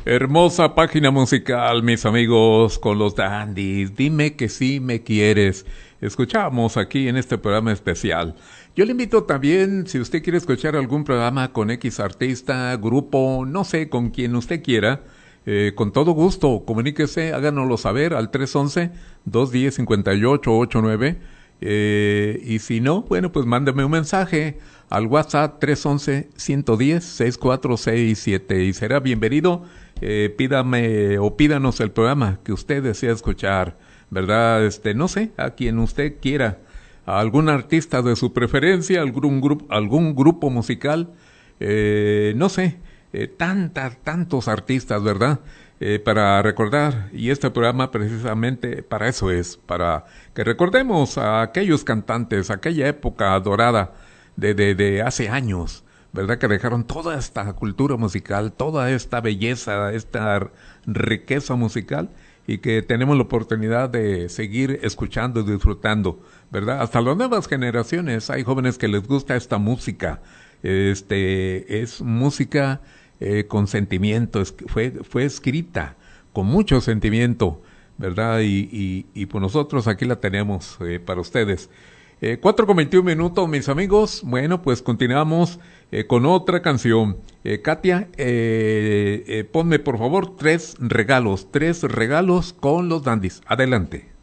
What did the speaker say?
Hermosa página musical, mis amigos, con los dandies. Dime que sí me quieres. Escuchamos aquí en este programa especial. Yo le invito también, si usted quiere escuchar algún programa con X artista, grupo, no sé, con quien usted quiera, con todo gusto, comuníquese, háganoslo saber al 311-210-5889. Y si no, bueno, pues mándeme un mensaje al WhatsApp 311-110-6467 y será bienvenido. Pídame o pídanos el programa que usted desea escuchar, ¿verdad? No sé, a quien usted quiera, a algún artista de su preferencia, algún grupo musical, no sé, tantos artistas, ¿verdad? Para recordar, y este programa precisamente para eso es, para que recordemos a aquellos cantantes, aquella época dorada de hace años, ¿verdad? Que dejaron toda esta cultura musical, toda esta belleza, esta riqueza musical, y que tenemos la oportunidad de seguir escuchando y disfrutando, ¿verdad? Hasta las nuevas generaciones, hay jóvenes que les gusta esta música, es música con sentimiento, fue escrita con mucho sentimiento, ¿verdad? Y pues nosotros aquí la tenemos para ustedes. 4:21, mis amigos. Bueno, pues continuamos con otra canción. Katia, ponme por favor tres regalos con los dandies. Adelante.